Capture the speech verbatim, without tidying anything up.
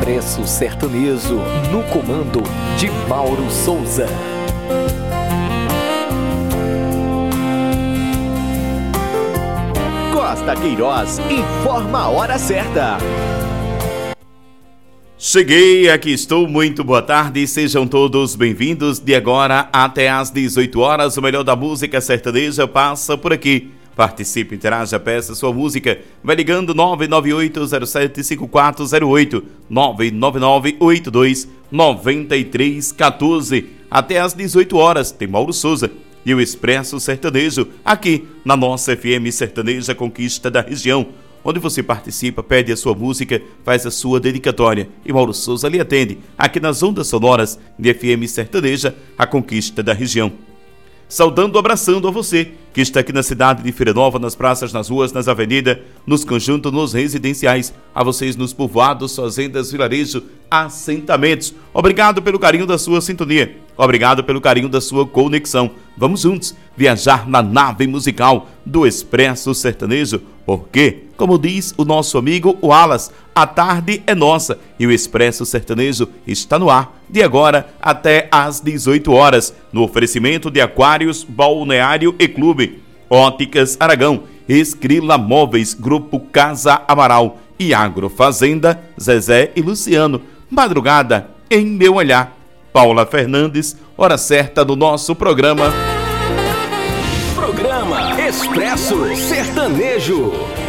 Expresso Sertanejo, no comando de Mauro Souza. Costa Queiroz informa a hora certa. Cheguei, aqui estou, muito boa tarde, sejam todos bem-vindos. De agora até às dezoito horas, o melhor da música sertaneja passa por aqui. Participe, interaja, peça sua música. Vai ligando nove nove oito zero sete cinco quatro zero oito, nove nove nove oito dois nove três um quatro. Até às dezoito horas tem Mauro Souza e o Expresso Sertanejo aqui na nossa F M Sertaneja Conquista da Região, onde você participa, pede a sua música, faz a sua dedicatória e Mauro Souza lhe atende aqui nas ondas sonoras de F M Sertaneja, a Conquista da Região. Saudando, abraçando a você que está aqui na cidade de Feira Nova, nas praças, nas ruas, nas avenidas, nos conjuntos, nos residenciais, a vocês nos povoados, fazendas, vilarejo, assentamentos. Obrigado pelo carinho da sua sintonia, obrigado pelo carinho da sua conexão. Vamos juntos viajar na nave musical do Expresso Sertanejo, porque, como diz o nosso amigo Wallace, a tarde é nossa e o Expresso Sertanejo está no ar de agora até às dezoito horas, no oferecimento de Aquários, Balneário e Clube, Óticas Aragão, Escrila Móveis, Grupo Casa Amaral e Agrofazenda, Zezé e Luciano. Madrugada em meu olhar. Paula Fernandes, hora certa do nosso programa. Programa Expresso Sertanejo.